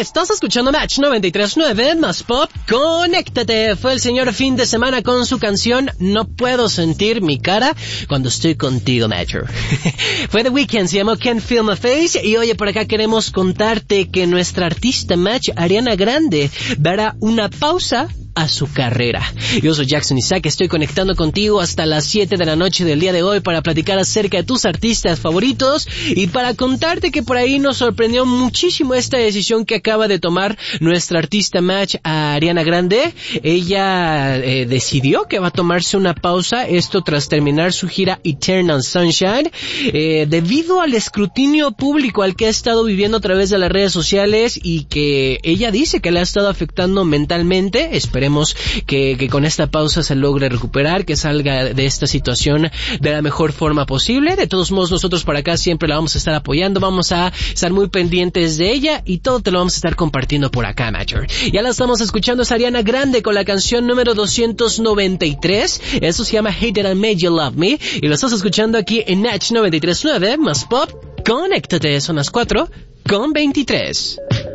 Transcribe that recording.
Estás escuchando Match 93.9 más pop. Conéctate. Fue el señor Fin de Semana con su canción No puedo sentir mi cara cuando estoy contigo, Matcher. Fue The Weeknd, se llamó Can't Feel My Face. Y oye, por acá queremos contarte que nuestra artista Match, Ariana Grande, dará una pausa a su carrera. Yo soy Jackson Isaac, estoy conectando contigo hasta las 7 de la noche del día de hoy para platicar acerca de tus artistas favoritos y para contarte que por ahí nos sorprendió muchísimo esta decisión que acaba de tomar nuestra artista Match, a Ariana Grande. Ella decidió que va a tomarse una pausa, esto tras terminar su gira Eternal Sunshine, debido al escrutinio público al que ha estado viviendo a través de las redes sociales y que ella dice que le ha estado afectando mentalmente. Esperemos que con esta pausa se logre recuperar, que salga de esta situación de la mejor forma posible. De todos modos, nosotros por acá siempre la vamos a estar apoyando, vamos a estar muy pendientes de ella y todo te lo vamos a estar compartiendo por acá, Matcher. Ya la estamos escuchando, es Ariana Grande con la canción número 293. Eso se llama Hate That I Made You Love Me y lo estás escuchando aquí en Match 93.9 más pop. Conéctate, son las 4:23.